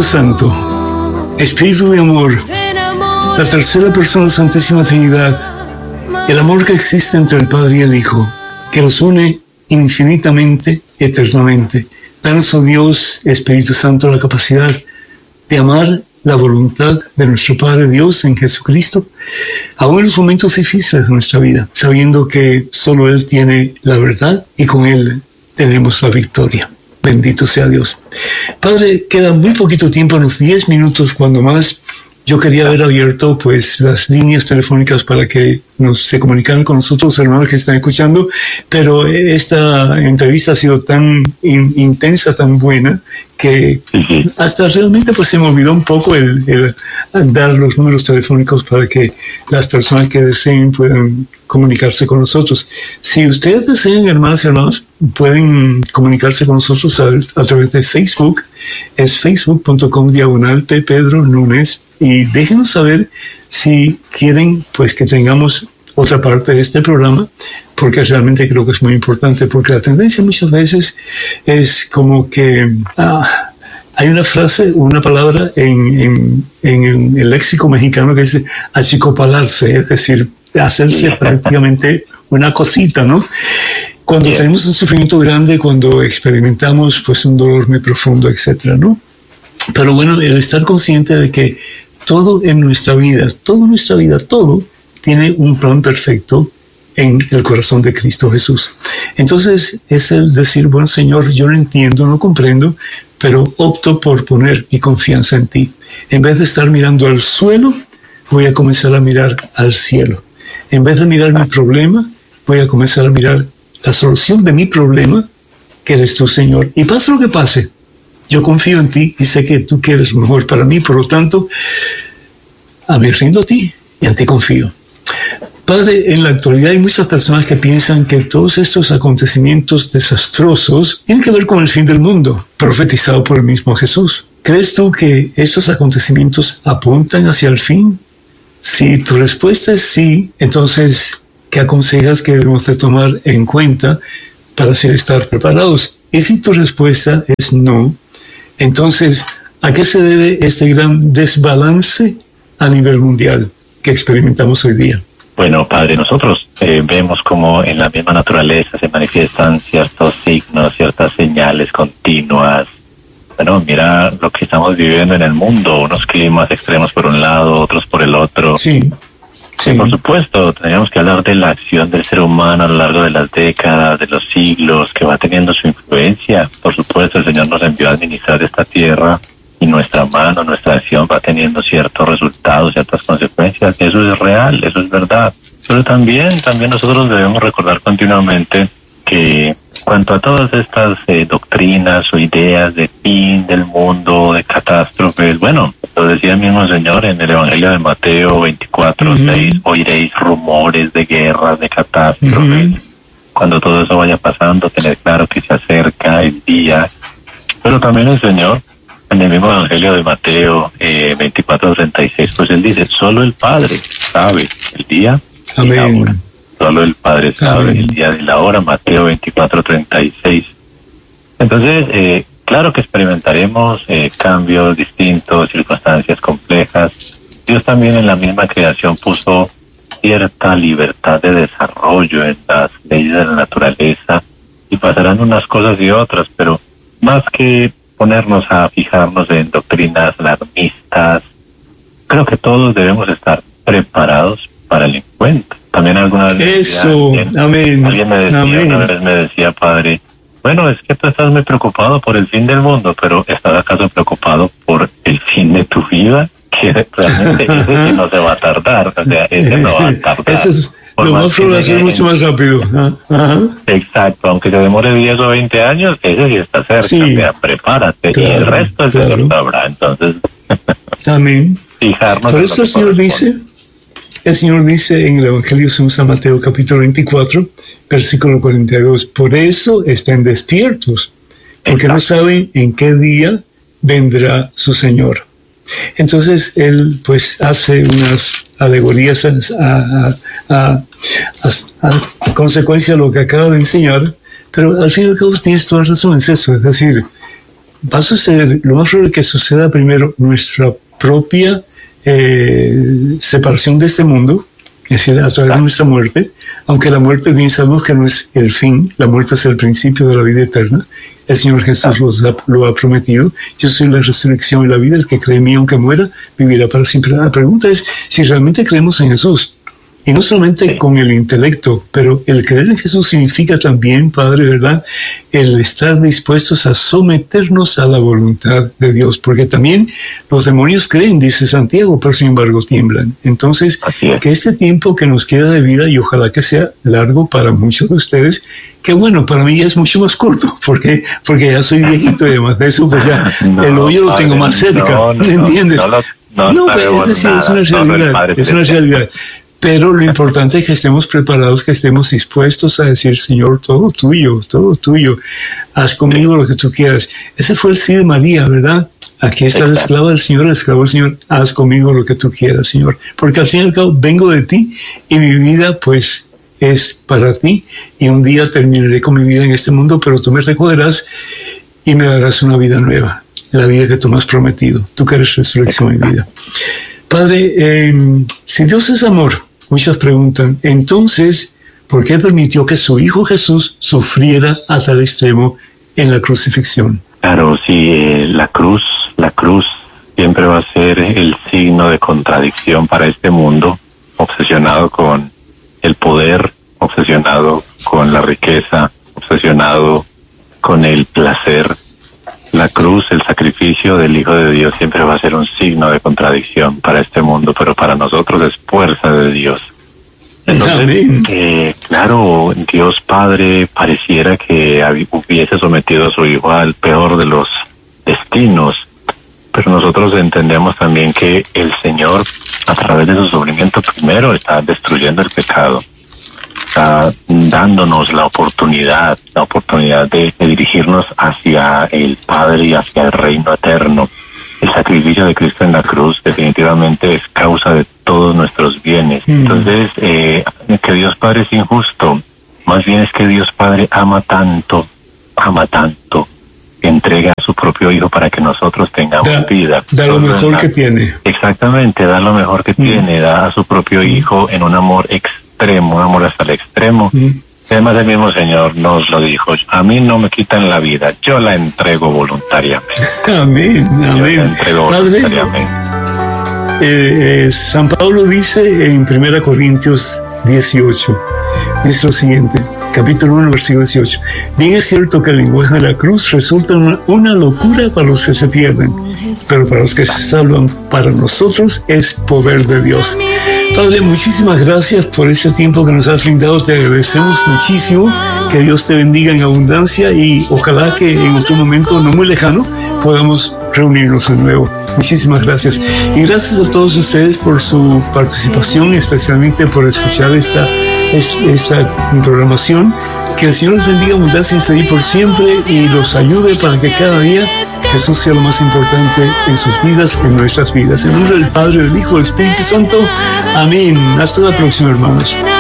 Espíritu Santo, Espíritu de amor, la tercera persona de la Santísima Trinidad, el amor que existe entre el Padre y el Hijo, que los une infinitamente, eternamente. Danos, oh Dios, Espíritu Santo, la capacidad de amar la voluntad de nuestro Padre Dios en Jesucristo, aún en los momentos difíciles de nuestra vida, sabiendo que solo Él tiene la verdad y con Él tenemos la victoria. Bendito sea Dios. Padre, queda muy poquito tiempo, unos 10 minutos cuando más. Yo quería haber abierto pues las líneas telefónicas para que se comunicaran con nosotros, hermanos que están escuchando, pero esta entrevista ha sido tan intensa, tan buena, que hasta realmente pues se me olvidó un poco el dar los números telefónicos para que las personas que deseen puedan comunicarse con nosotros. Si ustedes desean, hermanas y hermanos, pueden comunicarse con nosotros a través de Facebook. Es facebook.com/P. Pedro Núñez, y déjenos saber si quieren pues que tengamos otra parte de este programa, porque realmente creo que es muy importante, porque la tendencia muchas veces es como que hay una frase, una palabra en el léxico mexicano que dice achicopalarse, es decir, hacerse prácticamente una cosita, ¿no? Cuando tenemos un sufrimiento grande, cuando experimentamos pues un dolor muy profundo, etcétera, ¿no? Pero bueno, el estar consciente de que todo en nuestra vida, todo tiene un plan perfecto en el corazón de Cristo Jesús. Entonces es el decir, bueno, Señor, yo no entiendo, no comprendo, pero opto por poner mi confianza en ti. En vez de estar mirando al suelo, voy a comenzar a mirar al cielo. En vez de mirar mi problema, voy a comenzar a mirar la solución de mi problema, que eres tú, Señor. Y pase lo que pase, yo confío en ti y sé que tú quieres lo mejor para mí. Por lo tanto, me rindo a ti y en ti confío. Padre, en la actualidad hay muchas personas que piensan que todos estos acontecimientos desastrosos tienen que ver con el fin del mundo, profetizado por el mismo Jesús. ¿Crees tú que estos acontecimientos apuntan hacia el fin? Si tu respuesta es sí, entonces, ¿qué aconsejas que debemos de tomar en cuenta para así estar preparados? Y si tu respuesta es no, entonces, ¿a qué se debe este gran desbalance a nivel mundial que experimentamos hoy día? Bueno, Padre, nosotros vemos como en la misma naturaleza se manifiestan ciertos signos, ciertas señales continuas. Bueno, mira lo que estamos viviendo en el mundo, unos climas extremos por un lado, otros por el otro. Sí. Sí, por supuesto, tendríamos que hablar de la acción del ser humano a lo largo de las décadas, de los siglos, que va teniendo su influencia. Por supuesto, el Señor nos envió a administrar esta tierra y nuestra mano, nuestra acción va teniendo ciertos resultados, ciertas consecuencias. Eso es real, eso es verdad. Pero también nosotros debemos recordar continuamente que cuanto a todas estas doctrinas o ideas de fin del mundo, de catástrofes, bueno, lo decía el mismo Señor en el Evangelio de Mateo 24:6, oiréis rumores de guerras, de catástrofes. Cuando todo eso vaya pasando, tened claro que se acerca el día. Pero también el Señor, en el mismo Evangelio de Mateo 24:36, pues Él dice, solo el Padre sabe el día y la hora. Solo el Padre sabe el día y la hora, Mateo 24:36. Entonces, claro que experimentaremos cambios distintos, circunstancias complejas. Dios también en la misma creación puso cierta libertad de desarrollo en las leyes de la naturaleza, y pasarán unas cosas y otras, pero más que ponernos a fijarnos en doctrinas alarmistas, creo que todos debemos estar preparados para el encuentro. También alguna vez alguien una vez me decía, Padre, bueno, es que tú estás muy preocupado por el fin del mundo, pero ¿estás acaso preocupado por el fin de tu vida? Que realmente ese sí no se va a tardar, o sea, ese no va a tardar. Eso es lo más probable, es mucho más rápido. Exacto, aunque se demore 10 o 20 años, ese sí está cerca, o sea, prepárate, y el resto el Señor sabrá. Entonces, amén. Fijarnos. Por eso el Señor dice en el Evangelio de San Mateo capítulo 24, versículo 42, por eso estén despiertos, porque no saben en qué día vendrá su Señor. Entonces él pues hace unas alegorías a consecuencia de lo que acaba de enseñar, pero al fin y al cabo tienes toda razón, es eso, es decir, va a suceder, lo más probable es que suceda primero nuestra propia separación de este mundo, es decir, a través de nuestra muerte, aunque la muerte bien sabemos que no es el fin, la muerte es el principio de la vida eterna. El Señor Jesús lo ha prometido. Yo soy la resurrección y la vida, el que cree en mí aunque muera, vivirá para siempre. La pregunta es si realmente creemos en Jesús. Y no solamente con el intelecto, pero el creer en Jesús significa también, Padre, ¿verdad?, el estar dispuestos a someternos a la voluntad de Dios, porque también los demonios creen, dice Santiago, pero sin embargo tiemblan. Entonces, que este tiempo que nos queda de vida, y ojalá que sea largo para muchos de ustedes, que bueno, para mí ya es mucho más corto, porque ya soy viejito y además de eso, pues ya el hoyo lo tengo más cerca, ¿me entiendes? Es decir, es una realidad. Pero lo importante es que estemos preparados, que estemos dispuestos a decir, Señor, todo tuyo, haz conmigo lo que tú quieras. Ese fue el sí de María, ¿verdad? Aquí está la esclava del Señor, el esclavo del Señor, haz conmigo lo que tú quieras, Señor. Porque al fin y al cabo vengo de ti y mi vida, pues, es para ti. Y un día terminaré con mi vida en este mundo, pero tú me recogerás y me darás una vida nueva, la vida que tú me has prometido. Tú que eres resurrección y vida. Padre, si Dios es amor, muchas preguntan, entonces, ¿por qué permitió que su Hijo Jesús sufriera a tal extremo en la crucifixión? Claro, sí, la cruz siempre va a ser el signo de contradicción para este mundo, obsesionado con el poder, obsesionado con la riqueza, obsesionado con el placer. La cruz, el sacrificio del Hijo de Dios siempre va a ser un signo de contradicción para este mundo, pero para nosotros es fuerza de Dios. Entonces, claro, Dios Padre pareciera que hubiese sometido a su Hijo al peor de los destinos, pero nosotros entendemos también que el Señor, a través de su sufrimiento, primero está destruyendo el pecado, está dándonos la oportunidad de dirigirnos hacia el Padre y hacia el reino eterno. El sacrificio de Cristo en la cruz definitivamente es causa de todos nuestros bienes. Entonces, que Dios Padre es injusto, más bien es que Dios Padre ama tanto, que entrega a su propio Hijo para que nosotros tengamos vida. Da lo mejor que tiene. Exactamente, da lo mejor que tiene, da a su propio Hijo en un amor extremo, un amor hasta el extremo. Además, el mismo Señor nos lo dijo, a mí no me quitan la vida, yo la entrego voluntariamente. Amén. Yo la entrego voluntariamente. San Pablo dice en 1 Corintios 18, dice lo siguiente, capítulo 1, versículo 18. Bien es cierto que el lenguaje de la cruz resulta una locura para los que se pierden, pero para los que se salvan, para nosotros es poder de Dios. Padre, muchísimas gracias por este tiempo que nos has brindado. Te agradecemos muchísimo. Que Dios te bendiga en abundancia y ojalá que en otro momento no muy lejano podamos reunirnos de nuevo. Muchísimas gracias. Y gracias a todos ustedes por su participación, especialmente por escuchar esta programación. Que el Señor los bendiga en abundancia y feliz por siempre y los ayude para que cada día Jesús sea lo más importante en sus vidas, en nuestras vidas. En nombre del Padre, del Hijo y del Espíritu Santo. Amén. Hasta la próxima, hermanos.